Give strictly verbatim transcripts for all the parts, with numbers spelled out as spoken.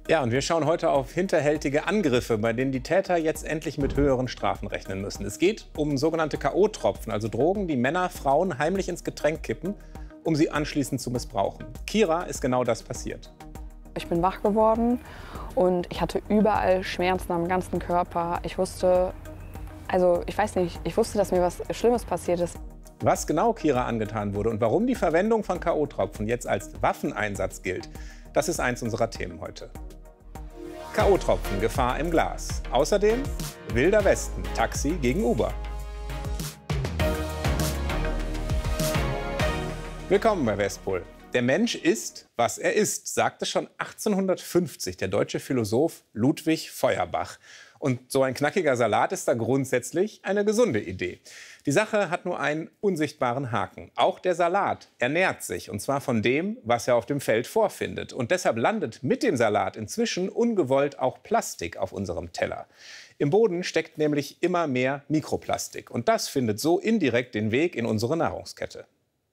Ja, und wir schauen heute auf hinterhältige Angriffe, bei denen die Täter jetzt endlich mit höheren Strafen rechnen müssen. Es geht um sogenannte K O-Tropfen, also Drogen, die Männer Frauen heimlich ins Getränk kippen, um sie anschließend zu missbrauchen. Kira ist genau das passiert. Ich bin wach geworden und ich hatte überall Schmerzen am ganzen Körper. Ich wusste, also ich weiß nicht, ich wusste, dass mir was Schlimmes passiert ist. Was genau Kira angetan wurde und warum die Verwendung von K O-Tropfen jetzt als Waffeneinsatz gilt, das ist eins unserer Themen heute. K O-Tropfen, Gefahr im Glas. Außerdem Wilder Westen, Taxi gegen Uber. Willkommen bei Westpol. Der Mensch ist, was er ist, sagte schon achtzehnhundertfünfzig der deutsche Philosoph Ludwig Feuerbach. Und so ein knackiger Salat ist da grundsätzlich eine gesunde Idee. Die Sache hat nur einen unsichtbaren Haken. Auch der Salat ernährt sich, und zwar von dem, was er auf dem Feld vorfindet. Und deshalb landet mit dem Salat inzwischen ungewollt auch Plastik auf unserem Teller. Im Boden steckt nämlich immer mehr Mikroplastik. Und das findet so indirekt den Weg in unsere Nahrungskette.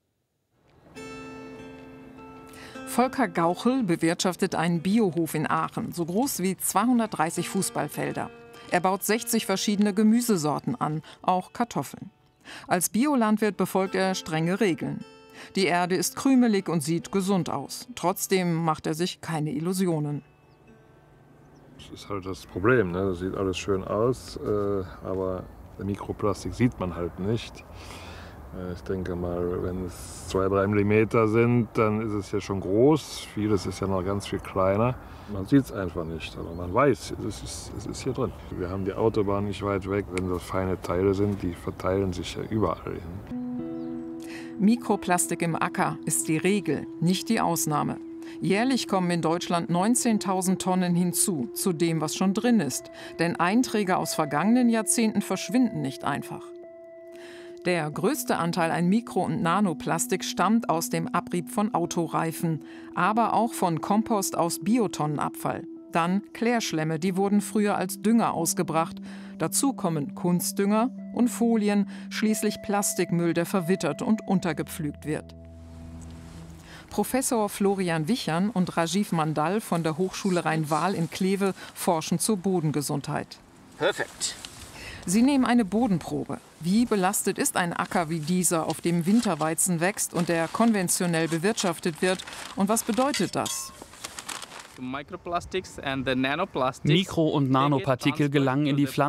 Volker Gauchel bewirtschaftet einen Biohof in Aachen, so groß wie zweihundertdreißig Fußballfelder. Er baut sechzig verschiedene Gemüsesorten an, auch Kartoffeln. Als Biolandwirt befolgt er strenge Regeln. Die Erde ist krümelig und sieht gesund aus. Trotzdem macht er sich keine Illusionen. Das ist halt das Problem, ne? Das sieht alles schön aus, äh, aber Mikroplastik sieht man halt nicht. Ich denke mal, wenn es zwei, drei Millimeter sind, dann ist es ja schon groß. Vieles ist ja noch ganz viel kleiner. Man sieht es einfach nicht, aber man weiß, es ist, es ist hier drin. Wir haben die Autobahn nicht weit weg. Wenn das feine Teile sind, die verteilen sich ja überall hin. Mikroplastik im Acker ist die Regel, nicht die Ausnahme. Jährlich kommen in Deutschland neunzehntausend Tonnen hinzu, zu dem, was schon drin ist. Denn Einträge aus vergangenen Jahrzehnten verschwinden nicht einfach. Der größte Anteil an Mikro- und Nanoplastik stammt aus dem Abrieb von Autoreifen, aber auch von Kompost aus Biotonnenabfall. Dann Klärschlämme, die wurden früher als Dünger ausgebracht. Dazu kommen Kunstdünger und Folien, schließlich Plastikmüll, der verwittert und untergepflügt wird. Professor Florian Wichern und Rajiv Mandal von der Hochschule Rhein-Waal in Kleve forschen zur Bodengesundheit. Perfekt. Sie nehmen eine Bodenprobe. Wie belastet ist ein Acker wie dieser, auf dem Winterweizen wächst und der konventionell bewirtschaftet wird? Und was bedeutet das? Mikro- und Nanopartikel gelangen in die Pflanzen.